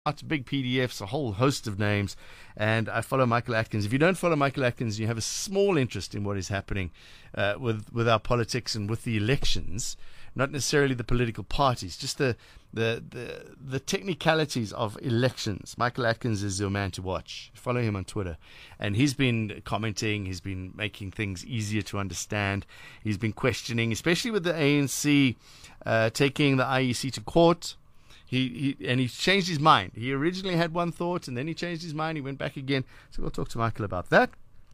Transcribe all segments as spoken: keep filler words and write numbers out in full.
big P D Fs, a whole host of names, and I follow Michael Atkins. If you don't follow Michael Atkins, you have a small interest in what is happening uh, with with our politics and with the elections, not necessarily the political parties, just the the the, the technicalities of elections. Michael Atkins is your man to watch. Follow him on Twitter, and he's been commenting, he's been making things easier to understand, he's been questioning, especially with the A N C uh, taking the I E C to court. He, he and he's changed his mind. He originally had one thought, and then he changed his mind. He went back again. So we'll talk to Michael about that.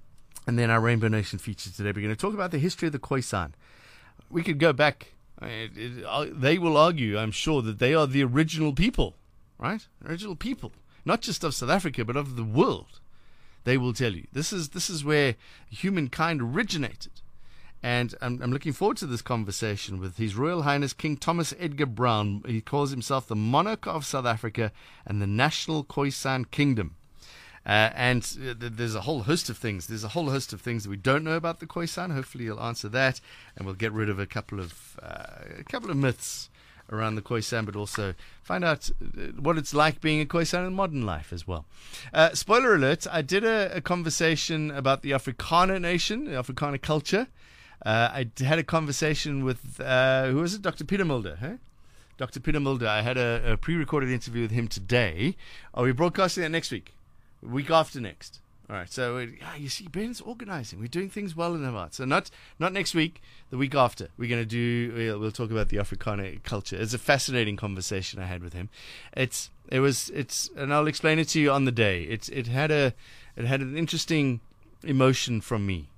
And then our Rainbow Nation feature today. We're going to talk about the history of the Khoisan. We could go back. I mean, it, it, they will argue, I'm sure, that they are the original people, right? Original people, not just of South Africa, but of the world. They will tell you this is this is where humankind originated. And I'm, I'm looking forward to this conversation with His Royal Highness King Thomas Edgar Brown. He calls himself the Monarch of South Africa and the National Khoisan Kingdom. Uh, and uh, there's a whole host of things. There's a whole host of things that we don't know about the Khoisan. Hopefully he'll answer that, and we'll get rid of a couple of uh, a couple of myths around the Khoisan, but also find out what it's like being a Khoisan in modern life as well. Uh, spoiler alert, I did a, a conversation about the Afrikaner nation, the Afrikaner culture. Uh, I had a conversation with, uh, who was it? Doctor Peter Mulder, huh? Doctor Peter Mulder. I had a, a pre-recorded interview with him today. Are we broadcasting that next week? Week after next. All right. So, uh, you see, Ben's organizing. We're doing things well in Havard. So, not not next week, the week after. We're going to do, we'll, we'll talk about the Afrikaner culture. It's a fascinating conversation I had with him. It's, it was, it's, and I'll explain it to you on the day. It's, it had a, it had an interesting emotion from me.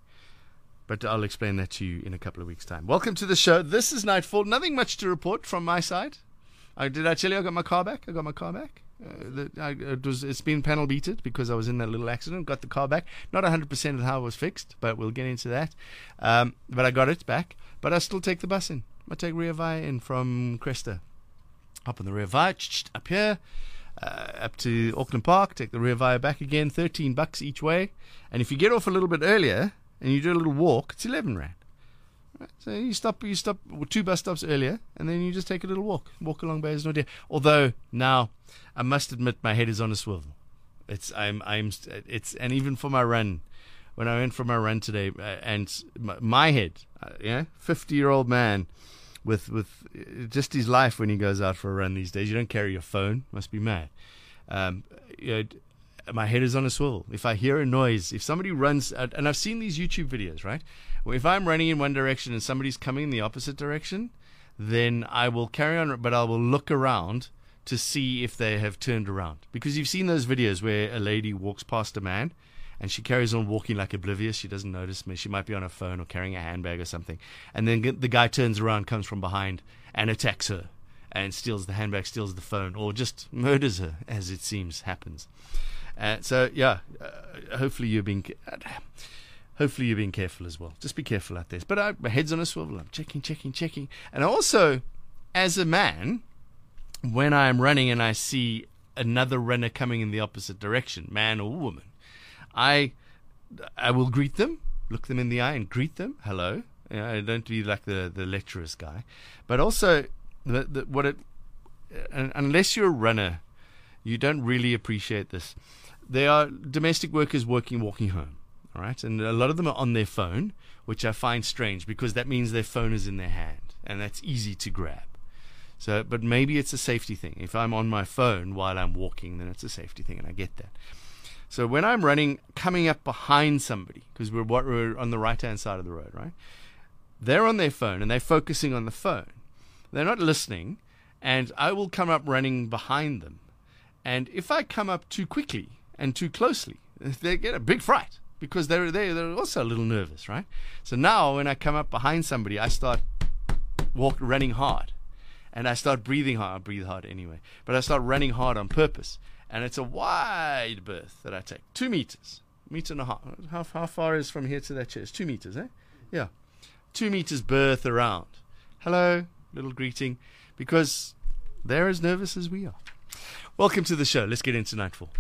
But I'll explain that to you in a couple of weeks' time. Welcome to the show. This is Nightfall. Nothing much to report from my side. I, did I tell you I got my car back? I got my car back. Uh, the, I, it was, it's been panel beated because I was in that little accident. Got the car back. Not one hundred percent of how it was fixed, but we'll get into that. Um, but I got it back. But I still take the bus in. I take Rea Vaya in from Cresta. Hop on the Rea Vaya, up here, uh, up to Auckland Park. Take the Rea Vaya back again. thirteen bucks each way. And if you get off a little bit earlier and you do a little walk, it's eleven rand. Right? So you stop, you stop two bus stops earlier, and then you just take a little walk, walk along Bayswater. Although now, I must admit, my head is on a swivel. It's, I'm, I'm, it's, and even for my run, when I went for my run today, uh, and my, my head, uh, yeah, fifty-year-old man, with with just his life when he goes out for a run these days. You don't carry your phone, must be mad. Um, you know, my head is on a swivel. If I hear a noise, if somebody runs, and I've seen these YouTube videos, right? Well, if I'm running in one direction and somebody's coming in the opposite direction, then I will carry on, but I will look around to see if they have turned around. Because you've seen those videos where a lady walks past a man and she carries on walking like oblivious. She doesn't notice me. She might be on her phone or carrying a handbag or something. And then the guy turns around, comes from behind and attacks her and steals the handbag, steals the phone, or just murders her, as it seems happens. Uh, so yeah, uh, hopefully you're being, uh, hopefully you're being careful as well. Just be careful out there. But I, my head's on a swivel. I'm checking, checking, checking. And also, as a man, when I'm running and I see another runner coming in the opposite direction, man or woman, I, I will greet them, look them in the eye, and greet them. Hello. You know, I don't be like the the lecturer's guy. But also, the, the, what it, uh, unless you're a runner, you don't really appreciate this. There are domestic workers working, walking home, all right? And a lot of them are on their phone, which I find strange because that means their phone is in their hand, and that's easy to grab. So, but maybe it's a safety thing. If I'm on my phone while I'm walking, then it's a safety thing, and I get that. So when I'm running, coming up behind somebody, because we're, we're on the right-hand side of the road, right? They're on their phone, and they're focusing on the phone. They're not listening, and I will come up running behind them. And if I come up too quickly and too closely, they get a big fright because they're, they're, they're also a little nervous, right? So now when I come up behind somebody, I start walk, running hard. And I start breathing hard. I breathe hard anyway. But I start running hard on purpose. And it's a wide berth that I take. Two meters. Meter and a half. How, how far is from here to that chair? It's two meters, eh? Yeah. Two meters berth around. Hello. Little greeting. Because they're as nervous as we are. Welcome to the show. Let's get into Nightfall.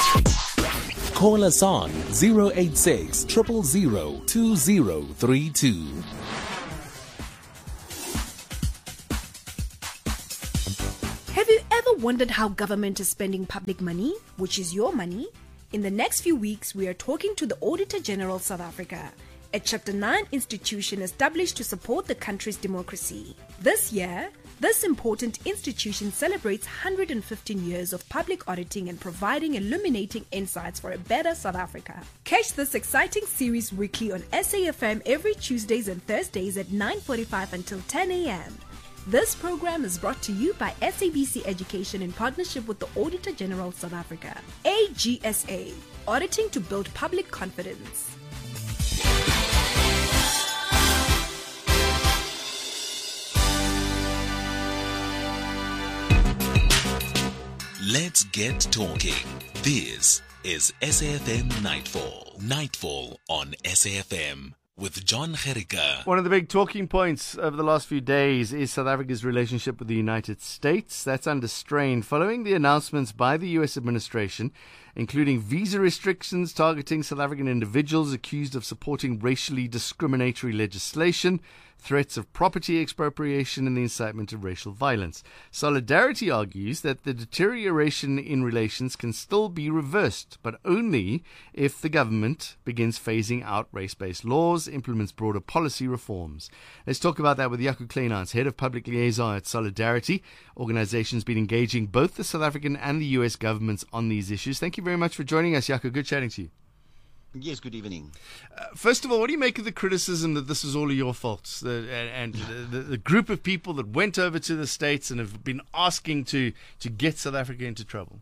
Call us on zero eight six, zero zero zero, two zero three two. Have you ever wondered how government is spending public money, which is your money? In the next few weeks, we are talking to the Auditor General South Africa, a Chapter nine institution established to support the country's democracy. This year, this important institution celebrates one hundred fifteen years of public auditing and providing illuminating insights for a better South Africa. Catch this exciting series weekly on S A F M every Tuesdays and Thursdays at nine forty-five until ten a.m. This program is brought to you by S A B C Education in partnership with the Auditor General South Africa. A G S A, auditing to build public confidence. Let's get talking. This is S A F M Nightfall. Nightfall on S A F M with John Gericke. One of the big talking points over the last few days is South Africa's relationship with the United States. That's under strain following the announcements by the U S administration, including visa restrictions targeting South African individuals accused of supporting racially discriminatory legislation, threats of property expropriation, and the incitement of racial violence. Solidarity argues that the deterioration in relations can still be reversed, but only if the government begins phasing out race-based laws, implements broader policy reforms. Let's talk about that with Jaco Kleinhans, Head of Public Liaison at Solidarity. Organization's been engaging both the South African and the U S governments on these issues. Thank you very much for joining us, Jaco. Good chatting to you. Yes, good evening. Uh, first of all, what do you make of the criticism that this is all of your faults? The, and and the, the group of people that went over to the States and have been asking to, to get South Africa into trouble?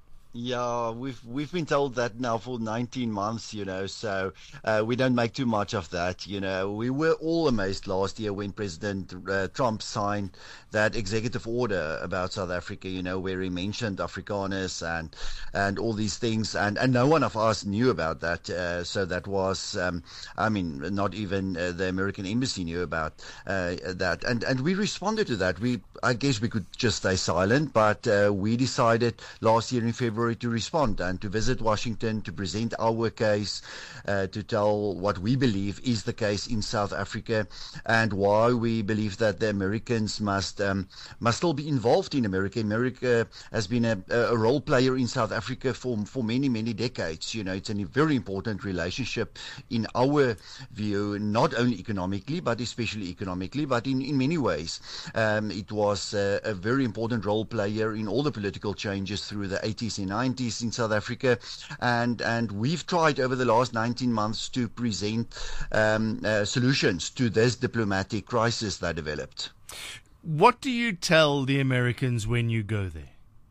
Yeah, we've we've been told that now for nineteen months, you know, so uh, we don't make too much of that, you know. We were all amazed last year when President uh, Trump signed that executive order about South Africa, you know, where he mentioned Afrikaners and and all these things, and, and no one of us knew about that. Uh, so that was, um, I mean, not even uh, the American embassy knew about uh, that, and and we responded to that. We, I guess, we could just stay silent, but uh, we decided last year in February to respond and to visit Washington, to present our case, uh, to tell what we believe is the case in South Africa and why we believe that the Americans must um, must still be involved in America. America has been a, a role player in South Africa for for many, many decades. You know, it's a very important relationship in our view, not only economically, but especially economically, but in, in many ways. Um, it was a, a very important role player in all the political changes through the eighties and nineties in South Africa, and and we've tried over the last nineteen months to present um, uh, solutions to this diplomatic crisis that developed. What do you tell the Americans when you go there?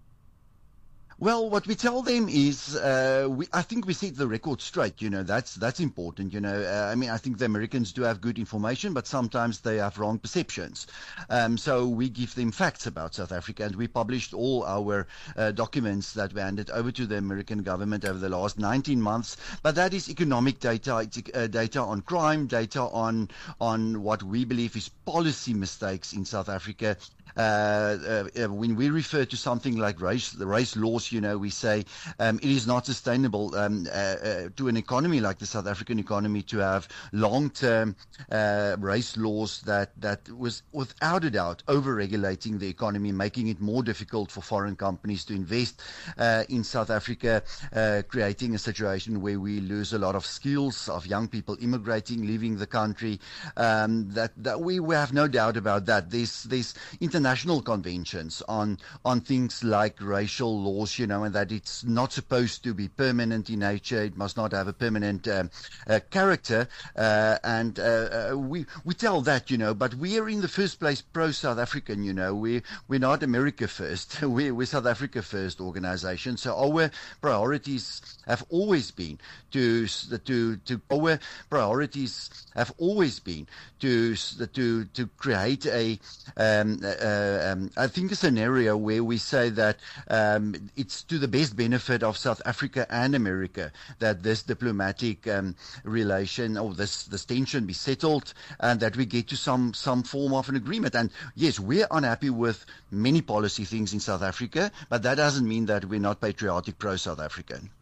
Well, what we tell them is, uh, we, I think we set the record straight. You know, that's that's important. You know, uh, I mean, I think the Americans do have good information, but sometimes they have wrong perceptions. Um, so we give them facts about South Africa, and we published all our uh, documents that we handed over to the American government over the last nineteen months. But that is economic data, it's, uh, data on crime, data on on what we believe is policy mistakes in South Africa. Uh, uh, when we refer to something like race, the race laws, you know, we say um, it is not sustainable um, uh, uh, to an economy like the South African economy to have long-term uh, race laws that, that was without a doubt over-regulating the economy, making it more difficult for foreign companies to invest uh, in South Africa, uh, creating a situation where we lose a lot of skills of young people immigrating, leaving the country. Um, that, that we, we have no doubt about that. There's, there's international International conventions on on things like racial laws, you know, and that it's not supposed to be permanent in nature. It must not have a permanent um, uh, character. Uh, and uh, uh, we we tell that, you know, but we are in the first place pro-South African, you know. We we're not America first. we're, we're South Africa first organization. So our priorities have always been to to to our priorities have always been to to to create a um, uh, Um, I think a scenario where we say that um, it's to the best benefit of South Africa and America that this diplomatic um, relation or this, this tension be settled and that we get to some, some form of an agreement. And yes, we're unhappy with many policy things in South Africa, but that doesn't mean that we're not patriotic pro-South African.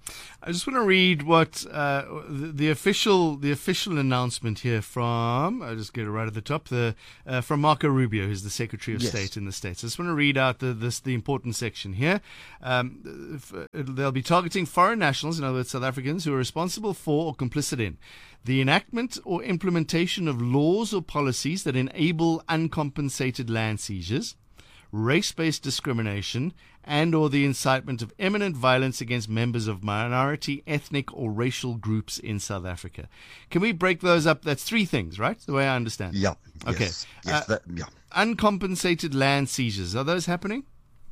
I just want to read what uh, the, the official the official announcement here from, I'll just get it right at the top, the uh, from Marco Rubio, who's the Secretary of Yes. State in the States. I just want to read out the this the important section here. Um, f- they'll be targeting foreign nationals, in other words, South Africans, who are responsible for or complicit in the enactment or implementation of laws or policies that enable uncompensated land seizures, race-based discrimination, and or the incitement of imminent violence against members of minority, ethnic, or racial groups in South Africa. Can we break those up? That's three things, right? The way I understand it. Yeah. Okay. Yes. Yes, Uh, that, yeah. Uncompensated land seizures, are those happening?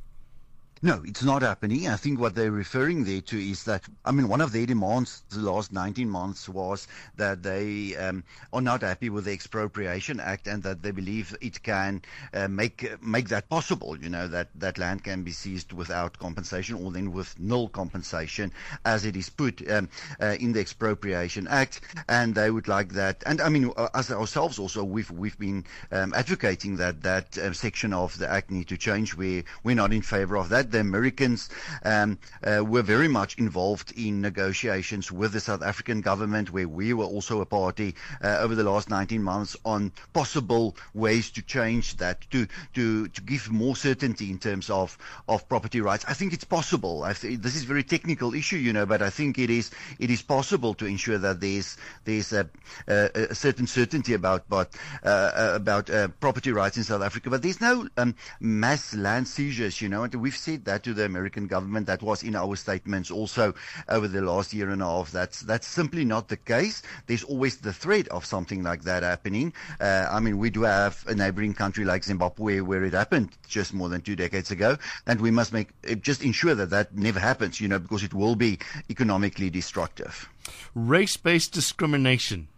No, it's not happening. I think what they're referring there to is that, I mean, one of their demands the last nineteen months was that they um, are not happy with the Expropriation Act and that they believe it can uh, make make that possible, you know, that, that land can be seized without compensation or then with nil compensation as it is put um, uh, in the Expropriation Act. And they would like that. And I mean, uh, as ourselves also, we've, we've been um, advocating that that uh, section of the Act need to change. We're, we're not in favor of that. The Americans um, uh, were very much involved in negotiations with the South African government, where we were also a party uh, over the last nineteen months on possible ways to change that, to to to give more certainty in terms of of property rights. I think it's possible. I th- this is a very technical issue, you know, but I think it is it is possible to ensure that there's there's a, a, a certain certainty about but uh, about uh, property rights in South Africa. But there's no um, mass land seizures, you know, and we've said that to the American government. That was in our statements also over the last year and a half. That's that's simply not the case. There's always the threat of something like that happening. Uh, I mean, we do have a neighboring country like Zimbabwe where it happened just more than two decades ago, and we must make just ensure that that never happens, you know, because it will be economically destructive. Race-based discrimination.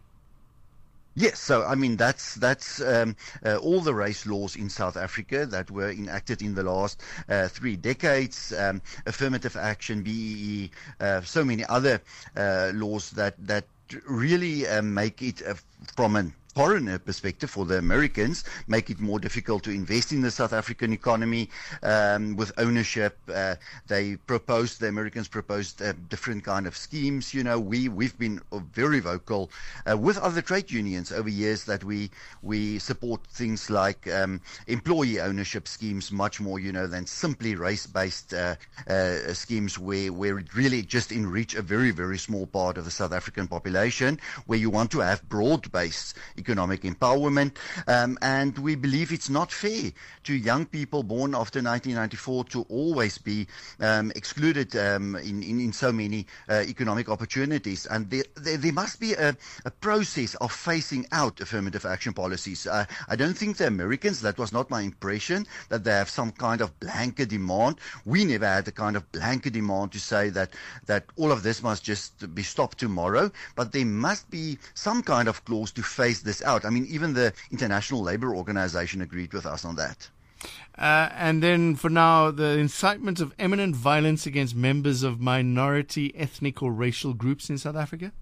Yes, so I mean that's that's um, uh, all the race laws in South Africa that were enacted in the last uh, three decades, um, affirmative action, B E E, uh, so many other uh, laws that that really uh, make it uh, from an foreigner perspective for the Americans, make it more difficult to invest in the South African economy um, with ownership. Uh, they proposed, the Americans proposed uh, different kind of schemes. You know, we, we've been very vocal uh, with other trade unions over years that we we support things like um, employee ownership schemes much more, you know, than simply race-based uh, uh, schemes where, where it really just enrich a very, very small part of the South African population, where you want to have broad-based economic empowerment, um, and we believe it's not fair to young people born after nineteen ninety-four to always be um, excluded um, in, in, in so many uh, economic opportunities. And there, there, there must be a, a process of phasing out affirmative action policies. Uh, I don't think the Americans, that was not my impression, that they have some kind of blanket demand. We never had the kind of blanket demand to say that, that all of this must just be stopped tomorrow, but there must be some kind of clause to phase this out. I mean, even the International Labour Organization agreed with us on that. Uh, and then for now, the incitement of imminent violence against members of minority, ethnic or racial groups in South Africa?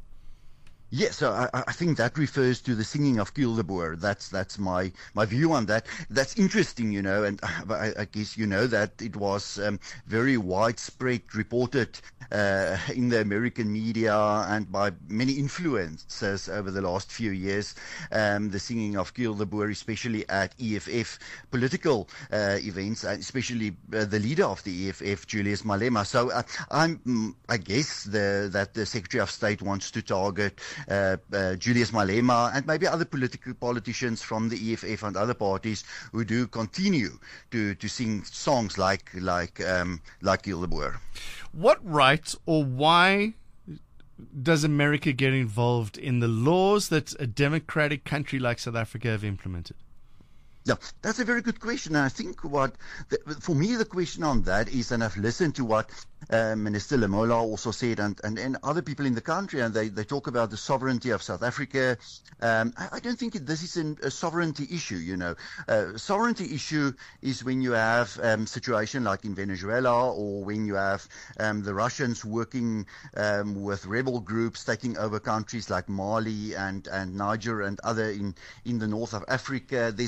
Yes, so I, I think that refers to the singing of Kiel de Boer. That's that's my, my view on that. That's interesting, you know, and I, I guess you know that it was um, very widespread reported uh, in the American media and by many influencers over the last few years, um, the singing of Kiel de Boer, especially at E F F political uh, events, especially uh, the leader of the E F F, Julius Malema. So uh, I'm, I guess the, that the Secretary of State wants to target Uh, uh, Julius Malema and maybe other political politicians from the E F F and other parties who do continue to, to sing songs like like um, like Kiel de Boer. What right or why does America get involved in the laws that a democratic country like South Africa have implemented? Yeah, that's a very good question. And I think what, the, for me, the question on that is, and I've listened to what uh, Minister Lamola also said, and, and, and other people in the country, and they, they talk about the sovereignty of South Africa. Um, I, I don't think it, this is an, a sovereignty issue, you know. Uh, sovereignty issue is when you have a um, situation like in Venezuela, or when you have um, the Russians working um, with rebel groups taking over countries like Mali and, and Niger and other in, in the north of Africa. There's, there's many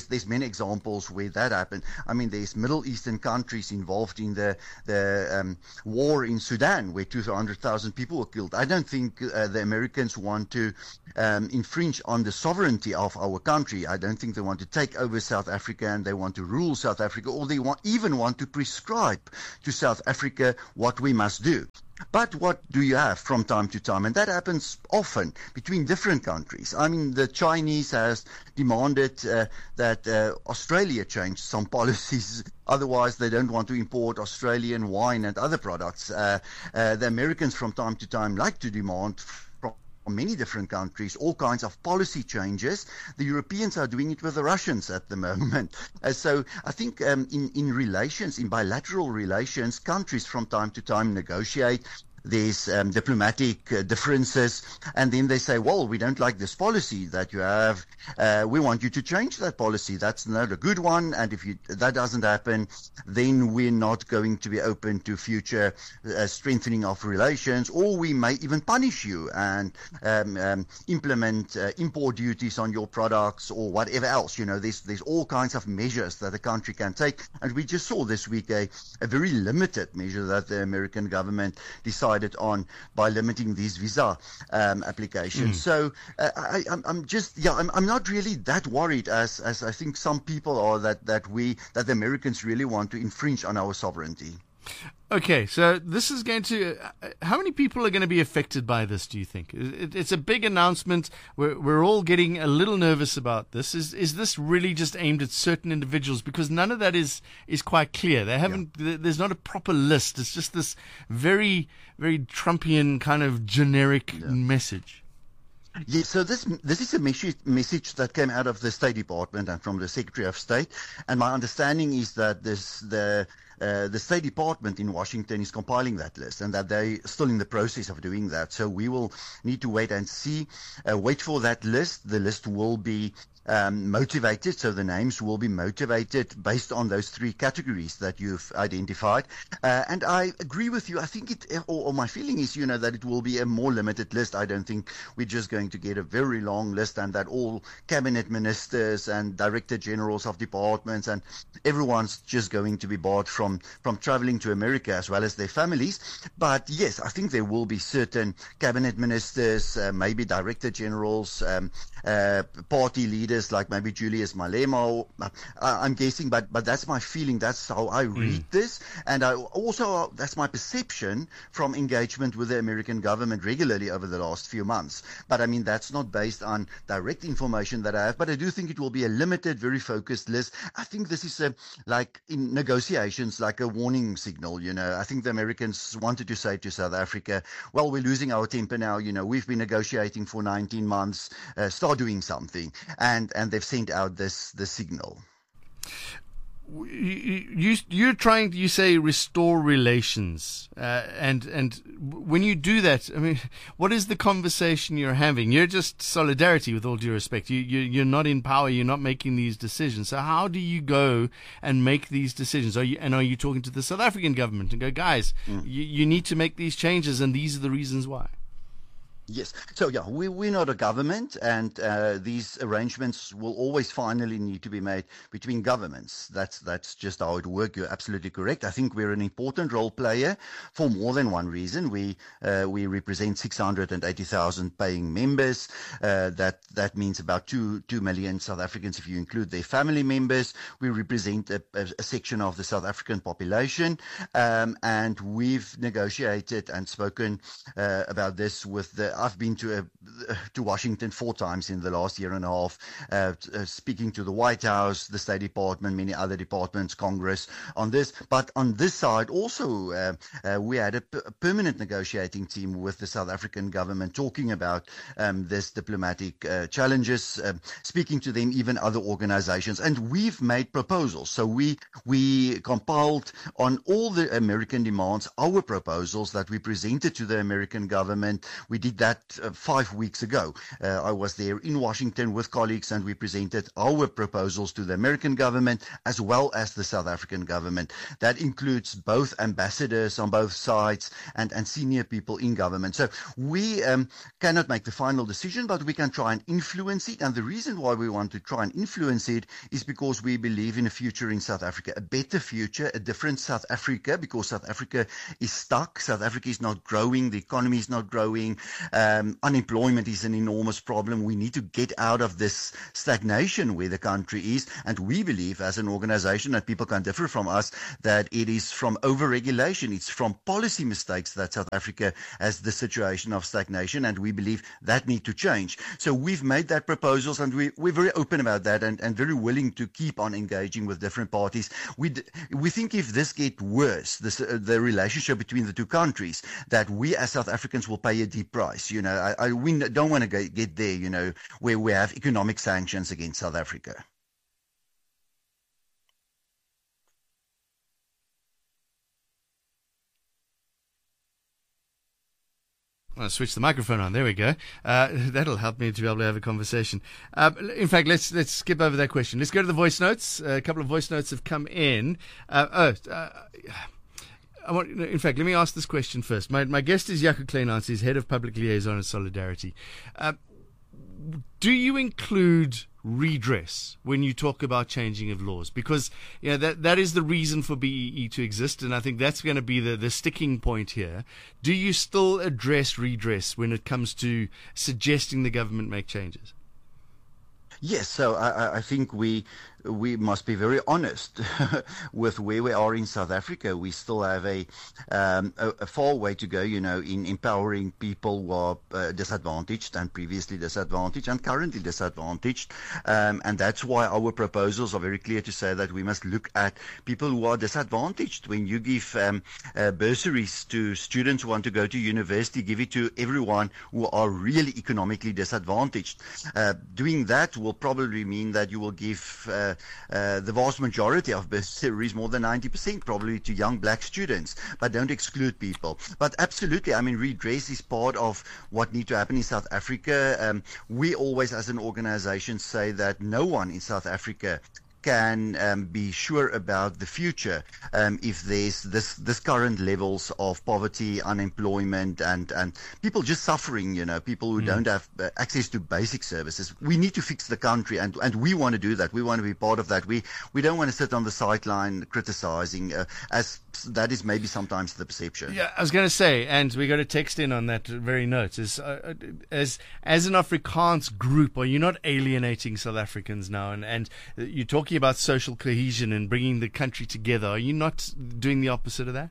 examples where that happened. I mean, there's Middle Eastern countries involved in the the um, war in Sudan, where two hundred thousand people were killed. I don't think uh, the Americans want to um, infringe on the sovereignty of our country. I don't think they want to take over South Africa and they want to rule South Africa, or they want, even want to prescribe to South Africa what we must do. But what do you have from time to time? And that happens often between different countries. I mean, the Chinese has demanded uh, that uh, Australia change some policies. Otherwise, they don't want to import Australian wine and other products. Uh, uh, the Americans from time to time like to demand from many different countries all kinds of policy changes. The Europeans are doing it with the Russians at the moment. Uh, so I think um, in, in relations, in bilateral relations, countries from time to time negotiate. There's um, diplomatic uh, differences, and then they say, well, we don't like this policy that you have. Uh, we want you to change that policy. That's not a good one, and if you, that doesn't happen, then we're not going to be open to future uh, strengthening of relations, or we may even punish you and um, um, implement uh, import duties on your products or whatever else. You know, there's, there's all kinds of measures that a country can take, and we just saw this week a, a very limited measure that the American government decided on by limiting these visa um, applications. Mm. So uh, I, I'm, I'm just, yeah, I'm, I'm not really that worried as, as I think some people are that, that we, that the Americans really want to infringe on our sovereignty. Okay, so this is going to, uh, how many people are going to be affected by this, do you think? It, it's a big announcement. We're, we're all getting a little nervous about this. Is is this really just aimed at certain individuals? Because none of that is, is quite clear. They haven't, yeah. There's not a proper list. It's just this very, very Trumpian kind of generic yeah. message. Yes, so this this is a message, message that came out of the State Department and from the Secretary of State. And my understanding is that this the uh, the State Department in Washington is compiling that list, and that they're still in the process of doing that. So we will need to wait and see, uh, wait for that list. The list will be Um, motivated, so the names will be motivated based on those three categories that you've identified. Uh, and I agree with you. I think it, or, or my feeling is, you know, that it will be a more limited list. I don't think we're just going to get a very long list and that all cabinet ministers and director generals of departments and everyone's just going to be barred from, from traveling to America as well as their families. But yes, I think there will be certain cabinet ministers, uh, maybe director generals, um, uh, party leaders, like maybe Julius Malema, uh, I'm guessing, but but that's my feeling. That's how I read mm. this, and I also that's my perception from engagement with the American government regularly over the last few months. But I mean, that's not based on direct information that I have, but I do think it will be a limited, very focused list. I think this is a like in negotiations, like a warning signal. You know, I think the Americans wanted to say to South Africa, well, we're losing our temper now. You know, we've been negotiating for nineteen months. Uh, start doing something. And And, and they've sent out this, this signal. You, you, you're trying, you say, restore relations. Uh, and, and when you do that, I mean, what is the conversation you're having? You're just solidarity, with all due respect. You, you, you're not in power. You're not making these decisions. So how do you go and make these decisions? Are you, and are you talking to the South African government and go, guys, mm. you, you need to make these changes and these are the reasons why? Yes. So, yeah, we, we're not a government, and uh, these arrangements will always finally need to be made between governments. That's that's just how it works. You're absolutely correct. I think we're an important role player for more than one reason. We uh, we represent six hundred eighty thousand paying members. Uh, that that means about two, two million South Africans if you include their family members. We represent a, a, a section of the South African population, um, and we've negotiated and spoken uh, about this with the I've been to a, to Washington four times in the last year and a half, uh, uh, speaking to the White House, the State Department, many other departments, Congress on this. But on this side also, uh, uh, we had a, p- a permanent negotiating team with the South African government talking about um, this diplomatic uh, challenges, uh, speaking to them, even other organizations. And we've made proposals. So we, we compiled on all the American demands, our proposals that we presented to the American government. We did that that uh, five weeks ago. Uh, I was there in Washington with colleagues, and we presented our proposals to the American government as well as the South African government. That includes both ambassadors on both sides and, and senior people in government. So we um, cannot make the final decision, but we can try and influence it. And the reason why we want to try and influence it is because we believe in a future in South Africa, a better future, a different South Africa, because South Africa is stuck. South Africa is not growing. The economy is not growing. Um, unemployment is an enormous problem. We need to get out of this stagnation where the country is. And we believe as an organization, and people can differ from us, that it is from over-regulation. It's from policy mistakes that South Africa has the situation of stagnation. And we believe that need to change. So we've made that proposals, and we, we're very open about that, and, and very willing to keep on engaging with different parties. We we think if this gets worse, this, uh, the relationship between the two countries, that we as South Africans will pay a deep price. You know, I, I we don't want to get there, you know, where we have economic sanctions against South Africa. I'll switch the microphone on. There we go. Uh, that'll help me to be able to have a conversation. Uh, in fact, let's let's skip over that question. Let's go to the voice notes. Uh, a couple of voice notes have come in. Uh, oh, uh, I want. In fact, let me ask this question first. My my guest is Jaco Kleinhans. He's head of public liaison and solidarity. Uh, do you include redress when you talk about changing of laws? Because you know that that is the reason for B E E to exist, and I think that's going to be the, the sticking point here. Do you still address redress when it comes to suggesting the government make changes? Yes, so I, I think we we must be very honest with where we are in South Africa. We still have a, um, a, a far way to go, you know, in empowering people who are uh, disadvantaged and previously disadvantaged and currently disadvantaged. Um, and that's why our proposals are very clear to say that we must look at people who are disadvantaged. When you give um, uh, bursaries to students who want to go to university, give it to everyone who are really economically disadvantaged. Uh, doing that will probably mean that you will give uh, uh, the vast majority of bursaries, more than ninety percent, probably to young black students, but don't exclude people. But absolutely, I mean, redress is part of what needs to happen in South Africa. Um, we always, as an organization, say that no one in South Africa can um, be sure about the future um, if there's this this current levels of poverty, unemployment, and and people just suffering, you know, people who mm. don't have uh, access to basic services. We need to fix the country, and and we want to do that. We want to be part of that. We we don't want to sit on the sideline criticizing, uh, as that is maybe sometimes the perception. Yeah, I was going to say, and we got a text in on that very note. Is uh, as as an Afrikaans group, are you not alienating South Africans now? And and you're talking about social cohesion and bringing the country together. Are you not doing the opposite of that?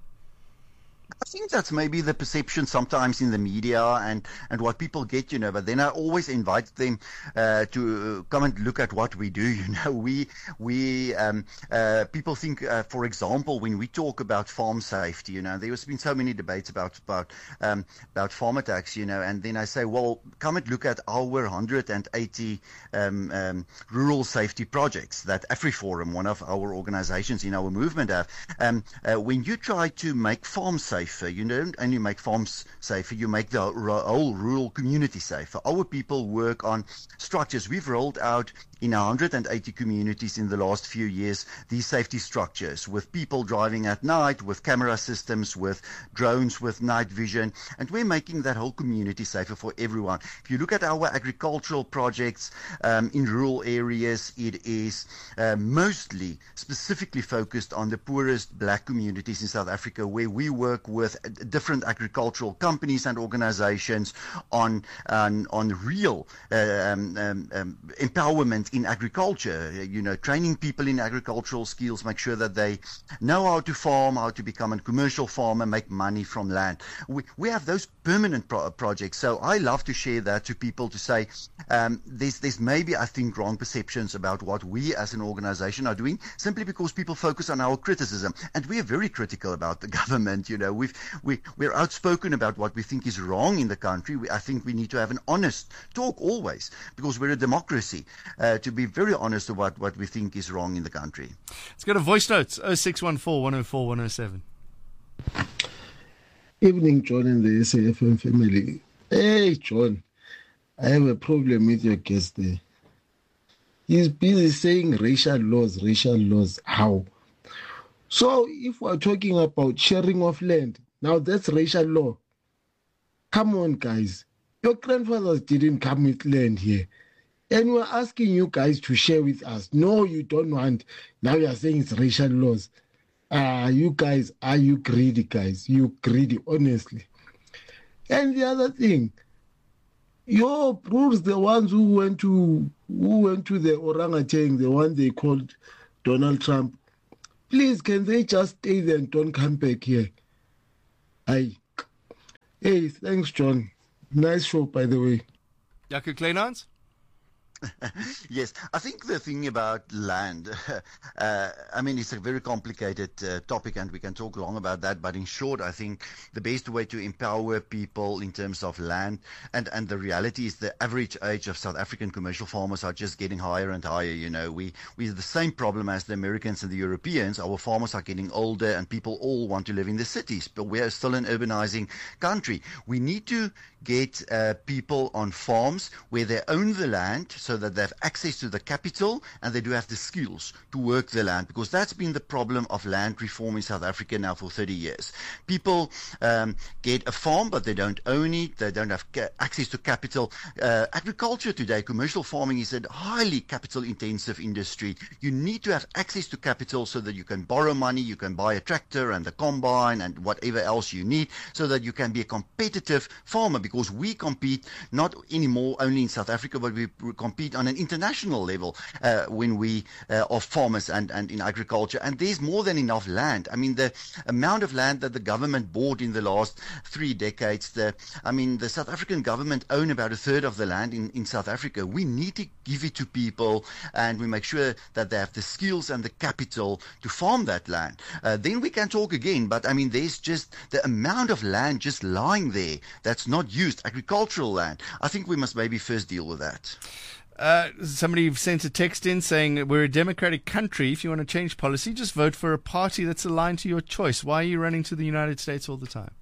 I think that's maybe the perception sometimes in the media and, and what people get, you know, but then I always invite them uh, to come and look at what we do. You know, we, we, um, uh, people think, uh, for example, when we talk about farm safety, you know, there's been so many debates about, about, um, about farm attacks, you know, and then I say, well, come and look at our one hundred eighty um, um, rural safety projects that AfriForum, one of our organizations in our movement, have. Um, uh, when you try to make farm safe, you don't only make farms safer, you make the whole rural community safer. Our people work on structures. We've rolled out in one hundred eighty communities in the last few years these safety structures with people driving at night, with camera systems, with drones, with night vision, and we're making that whole community safer for everyone. If you look at our agricultural projects um, in rural areas, it is uh, mostly specifically focused on the poorest black communities in South Africa, where we work with different agricultural companies and organizations on on, on real uh, um, um, um, empowerment in agriculture, you know, training people in agricultural skills, make sure that they know how to farm, how to become a commercial farmer, make money from land. We, we have those permanent pro- projects. So I love to share that to people to say um, there's, there's maybe, I think, wrong perceptions about what we as an organization are doing, simply because people focus on our criticism. And we are very critical about the government, you know. We've, we, we're outspoken about what we think is wrong in the country. We, I think we need to have an honest talk always, because we're a democracy, uh, to be very honest about what we think is wrong in the country. Let's go to voice notes, oh six one four, one oh four, one oh seven. Evening, John and the S A F M family. Hey, Hey, John, I have a problem with your guest there. He's busy saying racial laws, racial laws. How? So if we're talking about sharing of land, now that's racial law. Come on, guys. Your grandfathers didn't come with land here. And we're asking you guys to share with us. No, you don't want. Now you're saying it's racial laws. Ah, you guys, are you greedy, guys? You greedy, honestly. And the other thing, your brutes, the ones who went to who went to the orangutan, the one they called Donald Trump, please, can they just stay there and don't come back here? Aye. Hey, thanks, John. Nice show, by the way. Jaco Kleinhans? Yes, I think the thing about land, uh, I mean, it's a very complicated uh, topic and we can talk long about that. But in short, I think the best way to empower people in terms of land, and, and the reality is the average age of South African commercial farmers are just getting higher and higher. You know, we, we have the same problem as the Americans and the Europeans. Our farmers are getting older and people all want to live in the cities, but we are still an urbanizing country. We need to get uh, people on farms where they own the land so that they have access to the capital and they do have the skills to work the land, because that's been the problem of land reform in South Africa now for thirty years. People um, get a farm but they don't own it, they don't have ca- access to capital. Uh, agriculture today, commercial farming, is a highly capital intensive industry. You need to have access to capital so that you can borrow money, you can buy a tractor and a combine and whatever else you need so that you can be a competitive farmer, because we compete not anymore only in South Africa, but we compete on an international level uh, when we uh, are farmers and, and in agriculture. And there's more than enough land. I mean, the amount of land that the government bought in the last three decades, the, I mean, the South African government own about a third of the land in, in South Africa. We need to give it to people and we make sure that they have the skills and the capital to farm that land. Uh, then we can talk again. But I mean, there's just the amount of land just lying there that's not used, agricultural land. I think we must maybe first deal with that. Uh, somebody sent a text in saying, we're a democratic country. If you want to change policy, just vote for a party that's aligned to your choice. Why are you running to the United States all the time?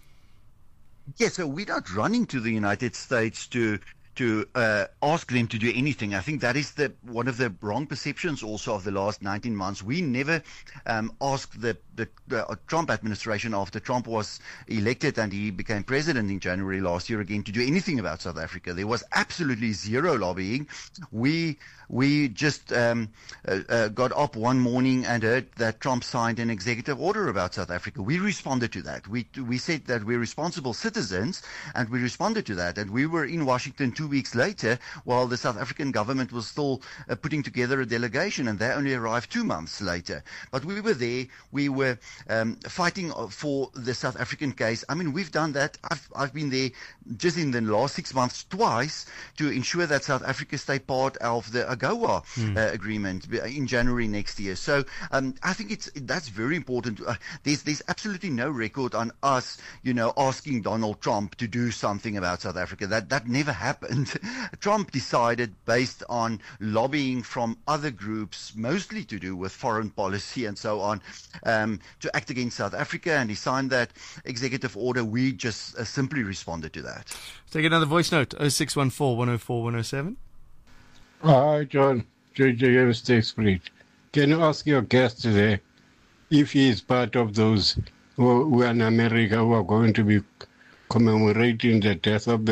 Yeah, so we're not running to the United States to to uh, ask them to do anything. I think that is the one of the wrong perceptions also of the last nineteen months. We never um, asked the, the, the Trump administration after Trump was elected and he became president in January last year again to do anything about South Africa. There was absolutely zero lobbying. We we just um, uh, uh, got up one morning and heard that Trump signed an executive order about South Africa. We responded to that. We we said that we're responsible citizens and we responded to that. And we were in Washington two weeks later while the South African government was still uh, putting together a delegation, and they only arrived two months later. But we were there. We were um, fighting for the South African case. I mean, we've done that. I've, I've been there just in the last six months twice to ensure that South Africa stay part of the AGOA mm. uh, agreement in January next year. So um, I think it's that's very important. Uh, there's there's absolutely no record on us, you know, asking Donald Trump to do something about South Africa. That that never happened. Trump decided based on lobbying from other groups, mostly to do with foreign policy and so on, um, to act against South Africa, and he signed that executive order. We just uh, simply responded to that. Let's take another voice note, oh six one four, one oh four, one oh seven. Hi, John. J J M Stakes Fleet. Can you ask your guest today if he is part of those who, who are in America who are going to be commemorating the death of the